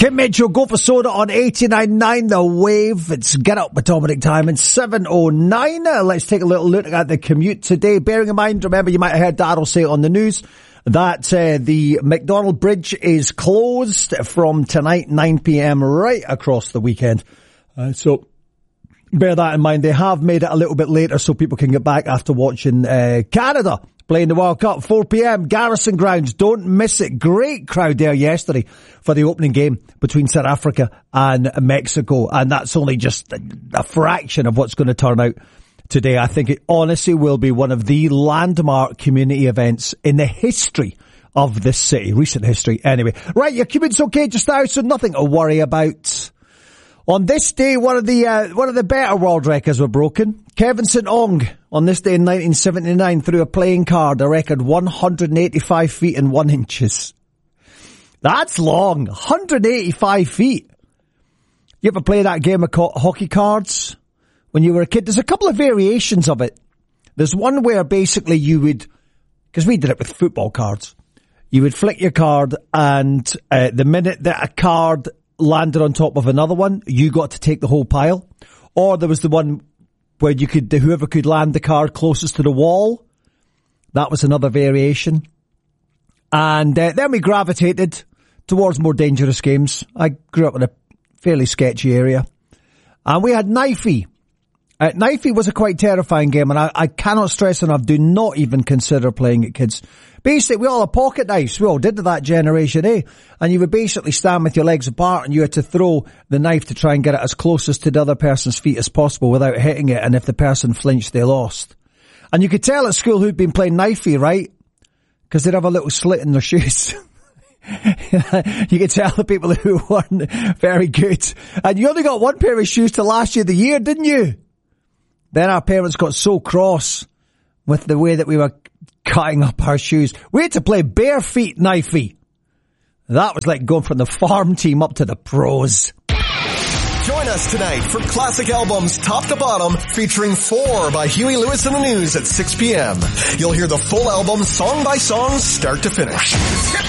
Kim Mitchell, Go for Soda on 89.9 The Wave. It's Get Up with Dominic Timon, 7:09. Let's take a little look at the commute today. Bearing in mind, remember, you might have heard Darryl say it on the news that the McDonald Bridge is closed from tonight, 9 p.m, right across the weekend. So bear that in mind. They have made it a little bit later so people can get back after watching Canada playing the World Cup. 4 p.m, Garrison Grounds. Don't miss it. Great crowd there yesterday for the opening game between South Africa and Mexico. And that's only just a fraction of what's going to turn out today. I think it honestly will be one of the landmark community events in the history of this city. Recent history, anyway. Right, your commute's okay just now, so nothing to worry about. On this day, one of the better world records were broken. Kevin St. Ong, on this day in 1979, threw a playing card, a record 185 feet and 1 inches. That's long. 185 feet. You ever play that game of hockey cards when you were a kid? There's a couple of variations of it. There's one where basically you would, because we did it with football cards, you would flick your card and the minute that a card landed on top of another one, you got to take the whole pile. Or there was the one where you could, whoever could land the card closest to the wall, that was another variation. And then we gravitated towards more dangerous games. I grew up in a fairly sketchy area. And we had Knifey. Knifey was a quite terrifying game, and I cannot stress enough, do not even consider playing it, kids. Basically, we all had pocket knives. We all did to that generation, eh? And you would basically stand with your legs apart and you had to throw the knife to try and get it as closest to the other person's feet as possible without hitting it. And if the person flinched, they lost. And you could tell at school who'd been playing Knifey, right? Because they'd have a little slit in their shoes. You could tell the people who weren't very good. And you only got one pair of shoes to last you the year, didn't you? Then our parents got so cross with the way that we were cutting up our shoes. We had to play bare feet Knifey. That was like going from the farm team up to the pros. Join us tonight for classic albums top to bottom featuring 4 by Huey Lewis and the News at 6 p.m. You'll hear the full album song by song start to finish.